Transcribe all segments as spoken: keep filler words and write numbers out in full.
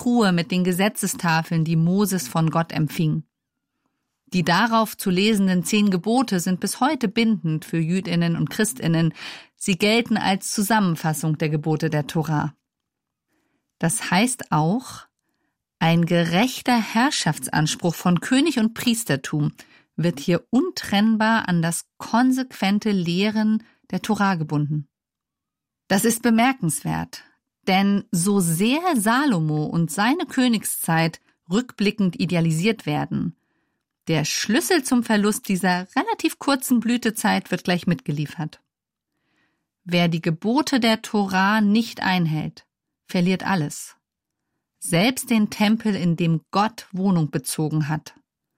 Truhe mit den Gesetzestafeln, die Moses von Gott empfing. Die darauf zu lesenden zehn Gebote sind bis heute bindend für Jüdinnen und Christinnen. Sie gelten als Zusammenfassung der Gebote der Tora. Das heißt auch, ein gerechter Herrschaftsanspruch von König und Priestertum wird hier untrennbar an das konsequente Lehren der Tora gebunden. Das ist bemerkenswert, denn so sehr Salomo und seine Königszeit rückblickend idealisiert werden, der Schlüssel zum Verlust dieser relativ kurzen Blütezeit wird gleich mitgeliefert. Wer die Gebote der Tora nicht einhält, verliert alles. Selbst den Tempel, in dem Gott Wohnung bezogen hat.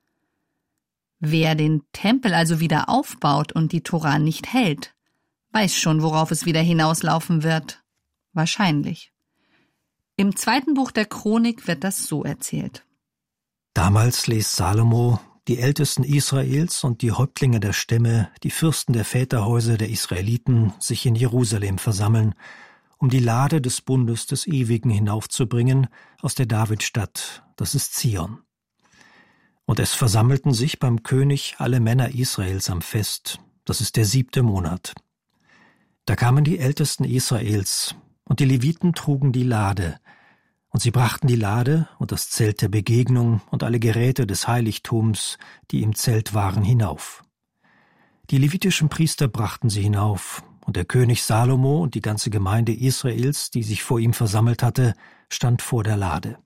Wer den Tempel also wieder aufbaut und die Tora nicht hält, weiß schon, worauf es wieder hinauslaufen wird. Wahrscheinlich. Im zweiten Buch der Chronik wird das so erzählt. Damals ließ Salomo die Ältesten Israels und die Häuptlinge der Stämme, die Fürsten der Väterhäuser der Israeliten, sich in Jerusalem versammeln, um die Lade des Bundes des Ewigen hinaufzubringen aus der Davidstadt, das ist Zion. Und es versammelten sich beim König alle Männer Israels am Fest, das ist der siebte Monat. Da kamen die Ältesten Israels, und die Leviten trugen die Lade, und sie brachten die Lade und das Zelt der Begegnung und alle Geräte des Heiligtums, die im Zelt waren, hinauf. Die levitischen Priester brachten sie hinauf, und der König Salomo und die ganze Gemeinde Israels, die sich vor ihm versammelt hatte, stand vor der Lade.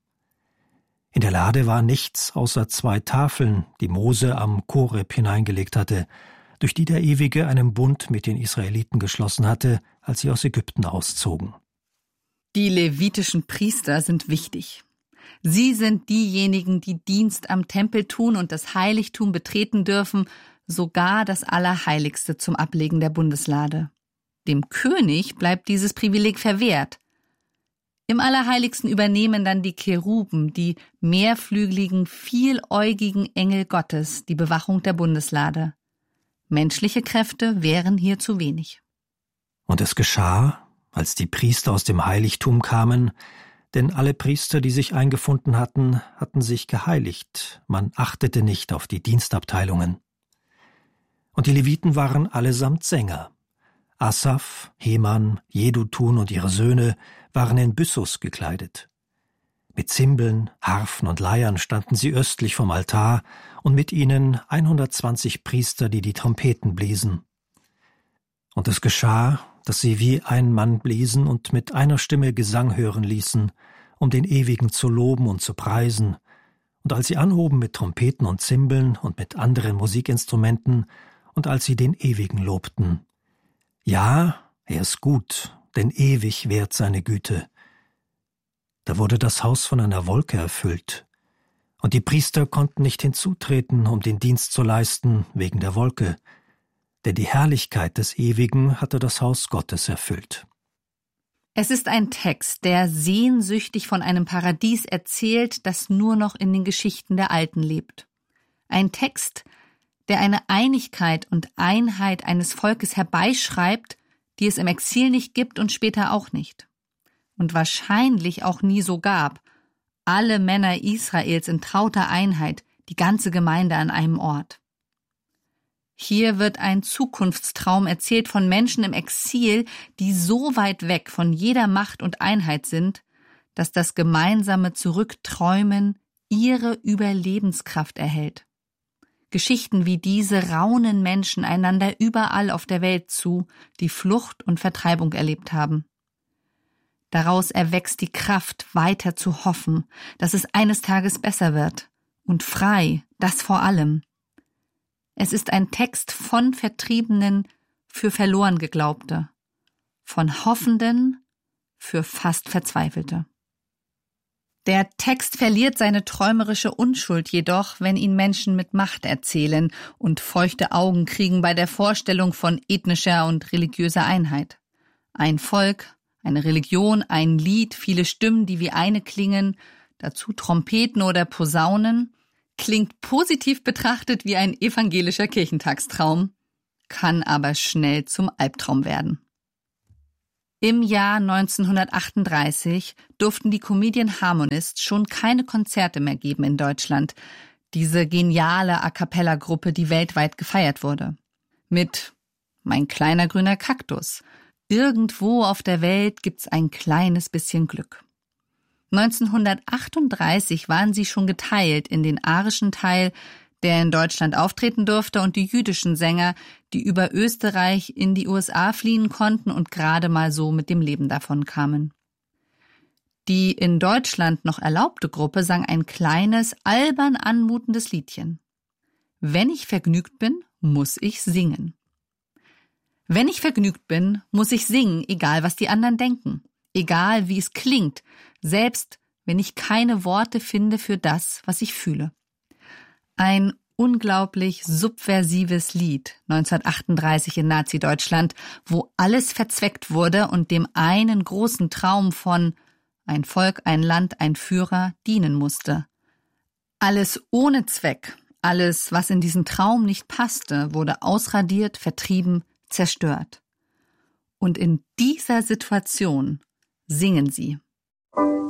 In der Lade war nichts außer zwei Tafeln, die Mose am Koreb hineingelegt hatte, durch die der Ewige einen Bund mit den Israeliten geschlossen hatte, als sie aus Ägypten auszogen. Die levitischen Priester sind wichtig. Sie sind diejenigen, die Dienst am Tempel tun und das Heiligtum betreten dürfen, sogar das Allerheiligste zum Ablegen der Bundeslade. Dem König bleibt dieses Privileg verwehrt. Im Allerheiligsten übernehmen dann die Cheruben, die mehrflügeligen, vieläugigen Engel Gottes, die Bewachung der Bundeslade. Menschliche Kräfte wären hier zu wenig. Und es geschah, als die Priester aus dem Heiligtum kamen, denn alle Priester, die sich eingefunden hatten, hatten sich geheiligt, man achtete nicht auf die Dienstabteilungen. Und die Leviten waren allesamt Sänger. Asaf, Heman, Jedutun und ihre Söhne waren in Byssus gekleidet. Mit Zimbeln, Harfen und Leiern standen sie östlich vom Altar und mit ihnen hundertzwanzig Priester, die die Trompeten bliesen. Und es geschah, dass sie wie ein Mann bliesen und mit einer Stimme Gesang hören ließen, um den Ewigen zu loben und zu preisen. Und als sie anhoben mit Trompeten und Zimbeln und mit anderen Musikinstrumenten, und als sie den Ewigen lobten. Ja, er ist gut, denn ewig währt seine Güte. Da wurde das Haus von einer Wolke erfüllt, und die Priester konnten nicht hinzutreten, um den Dienst zu leisten, wegen der Wolke, denn die Herrlichkeit des Ewigen hatte das Haus Gottes erfüllt. Es ist ein Text, der sehnsüchtig von einem Paradies erzählt, das nur noch in den Geschichten der Alten lebt. Ein Text, der eine Einigkeit und Einheit eines Volkes herbeischreibt, die es im Exil nicht gibt und später auch nicht. Und wahrscheinlich auch nie so gab. Alle Männer Israels in trauter Einheit, die ganze Gemeinde an einem Ort. Hier wird ein Zukunftstraum erzählt von Menschen im Exil, die so weit weg von jeder Macht und Einheit sind, dass das gemeinsame Zurückträumen ihre Überlebenskraft erhält. Geschichten wie diese raunen Menschen einander überall auf der Welt zu, die Flucht und Vertreibung erlebt haben. Daraus erwächst die Kraft, weiter zu hoffen, dass es eines Tages besser wird. Und frei, das vor allem. Es ist ein Text von Vertriebenen für verloren Geglaubte, von Hoffenden für fast Verzweifelte. Der Text verliert seine träumerische Unschuld jedoch, wenn ihn Menschen mit Macht erzählen und feuchte Augen kriegen bei der Vorstellung von ethnischer und religiöser Einheit. Ein Volk, eine Religion, ein Lied, viele Stimmen, die wie eine klingen, dazu Trompeten oder Posaunen, klingt positiv betrachtet wie ein evangelischer Kirchentagstraum, kann aber schnell zum Albtraum werden. Im Jahr neunzehnhundertachtunddreißig durften die Comedian Harmonists schon keine Konzerte mehr geben in Deutschland, diese geniale A-cappella-Gruppe, die weltweit gefeiert wurde. Mit Mein kleiner grüner Kaktus. Irgendwo auf der Welt gibt's ein kleines bisschen Glück. neunzehnhundertachtunddreißig waren sie schon geteilt in den arischen Teil, der in Deutschland auftreten durfte, und die jüdischen Sänger, die über Österreich in die U S A fliehen konnten und gerade mal so mit dem Leben davon kamen. Die in Deutschland noch erlaubte Gruppe sang ein kleines, albern anmutendes Liedchen. Wenn ich vergnügt bin, muss ich singen. Wenn ich vergnügt bin, muss ich singen, egal was die anderen denken, egal wie es klingt, selbst wenn ich keine Worte finde für das, was ich fühle. Ein unglaublich subversives Lied neunzehnhundertachtunddreißig in Nazi-Deutschland, wo alles verzweckt wurde und dem einen großen Traum von ein Volk, ein Land, ein Führer dienen musste. Alles ohne Zweck, alles, was in diesen Traum nicht passte, wurde ausradiert, vertrieben, zerstört. Und in dieser Situation singen sie.